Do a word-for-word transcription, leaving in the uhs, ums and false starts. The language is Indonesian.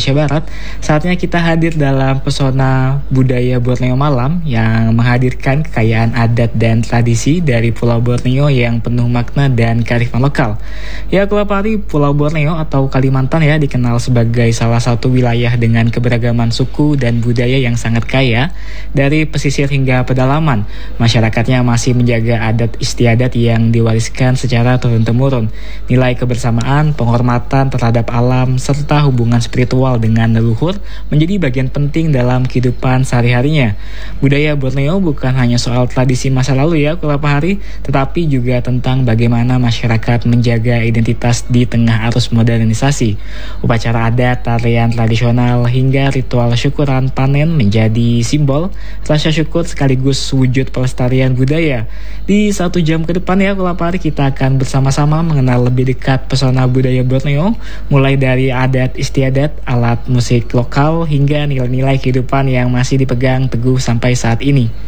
Indonesia Barat. Saatnya kita hadir dalam pesona budaya Borneo Malam yang menghadirkan kekayaan adat dan tradisi dari Pulau Borneo yang penuh makna dan kearifan lokal. Ya, Kelapari, Pulau Borneo atau Kalimantan ya dikenal sebagai salah satu wilayah dengan keberagaman suku dan budaya yang sangat kaya. Dari pesisir hingga pedalaman, masyarakatnya masih menjaga adat istiadat yang diwariskan secara turun-temurun. Nilai kebersamaan, penghormatan terhadap alam, serta hubungan spiritual dengan leluhur menjadi bagian penting dalam kehidupan sehari-harinya. Budaya Borneo bukan hanya soal tradisi masa lalu ya, Kulapahari, tetapi juga tentang bagaimana masyarakat menjaga identitas di tengah arus modernisasi. Upacara adat, tarian tradisional, hingga ritual syukuran panen menjadi simbol rasa syukur sekaligus wujud pelestarian budaya. Di satu jam ke depan ya, Kulapahari, kita akan bersama-sama mengenal lebih dekat pesona budaya Borneo, mulai dari adat istiadat, alat musik lokal, hingga nilai-nilai kehidupan yang masih dipegang teguh sampai saat ini.